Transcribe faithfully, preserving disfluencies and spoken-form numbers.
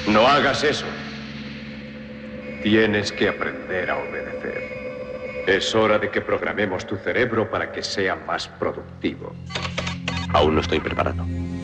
No hagas eso. Tienes que aprender a obedecer. Es hora de que programemos tu cerebro para que sea más productivo. Aún no estoy preparado.